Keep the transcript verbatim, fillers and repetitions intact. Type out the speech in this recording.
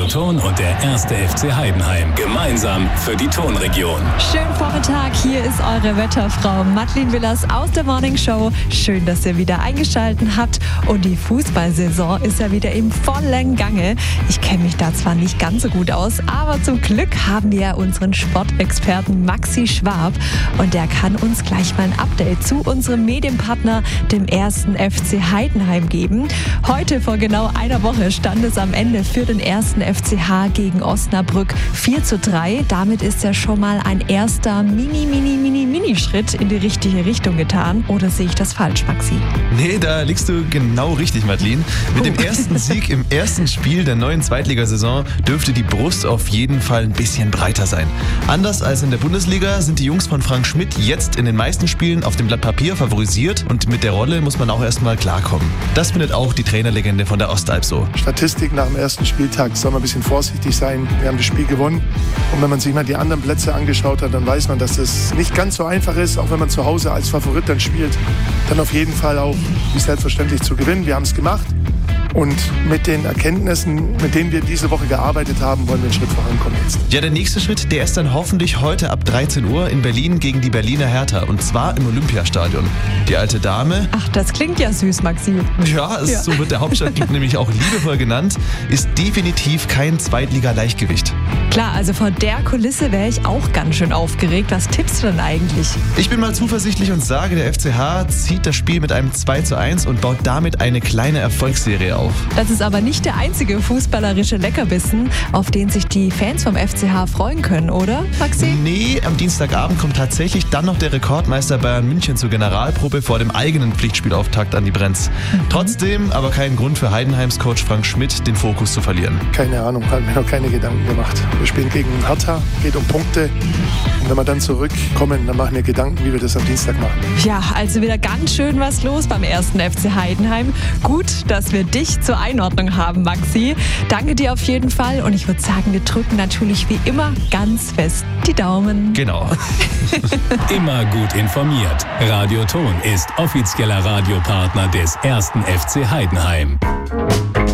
Radioton und der erste F C Heidenheim. Gemeinsam für die Tonregion. Schönen Vormittag, hier ist eure Wetterfrau Madeleine Willers aus der Morning Show. Schön, dass ihr wieder eingeschaltet habt. Und die Fußballsaison ist ja wieder im vollen Gange. Ich kenne mich da zwar nicht ganz so gut aus, aber zum Glück haben wir unseren Sportexperten Maxi Schwab. Und der kann uns gleich mal ein Update zu unserem Medienpartner, dem ersten F C Heidenheim, geben. Heute vor genau einer Woche stand es am Ende für den ersten F C H gegen Osnabrück vier zu drei. Damit ist ja schon mal ein erster mini, mini, mini, mini Schritt in die richtige Richtung getan. Oder sehe ich das falsch, Maxi? Nee, da liegst du genau richtig, Madeleine. Mit dem ersten Sieg im ersten Spiel der neuen Zweitligasaison dürfte die Brust auf jeden Fall ein bisschen breiter sein. Anders als in der Bundesliga sind die Jungs von Frank Schmidt jetzt in den meisten Spielen auf dem Blatt Papier favorisiert und mit der Rolle muss man auch erstmal klarkommen. Das findet auch die Trainerlegende von der Ostalb so. Statistik nach dem ersten Spieltag, soll man ein bisschen vorsichtig sein. Wir haben das Spiel gewonnen und wenn man sich mal die anderen Plätze angeschaut hat, dann weiß man, dass das nicht ganz so einfach ist, auch wenn man zu Hause als Favorit dann spielt, dann auf jeden Fall auch wie selbstverständlich zu gewinnen. Wir haben es gemacht. Und mit den Erkenntnissen, mit denen wir diese Woche gearbeitet haben, wollen wir einen Schritt vorankommen jetzt. Ja, der nächste Schritt, der ist dann hoffentlich heute ab dreizehn Uhr in Berlin gegen die Berliner Hertha. Und zwar im Olympiastadion. Die alte Dame... Ach, das klingt ja süß, Maxi. Ja, es, ja. so wird der Hauptstadtclub nämlich auch liebevoll genannt, ist definitiv kein Zweitliga-Leichtgewicht. Klar, also vor der Kulisse wäre ich auch ganz schön aufgeregt. Was tippst du denn eigentlich? Ich bin mal zuversichtlich und sage, der F C H zieht das Spiel mit einem zwei zu eins und baut damit eine kleine Erfolgsserie auf. Das ist aber nicht der einzige fußballerische Leckerbissen, auf den sich die Fans vom F C H freuen können, oder, Maxi? Nee, am Dienstagabend kommt tatsächlich dann noch der Rekordmeister Bayern München zur Generalprobe vor dem eigenen Pflichtspielauftakt an die Brenz. Mhm. Trotzdem aber kein Grund für Heidenheims Coach Frank Schmidt, den Fokus zu verlieren. Keine Ahnung, haben mir noch keine Gedanken gemacht. Wir spielen gegen Hertha, geht um Punkte. Und wenn wir dann zurückkommen, dann machen wir Gedanken, wie wir das am Dienstag machen. Ja, also wieder ganz schön was los beim ersten F C Heidenheim. Gut, dass wir dich zur Einordnung haben, Maxi. Danke dir auf jeden Fall und ich würde sagen, wir drücken natürlich wie immer ganz fest die Daumen. Genau. Immer gut informiert. Radioton ist offizieller Radiopartner des ersten F C Heidenheim.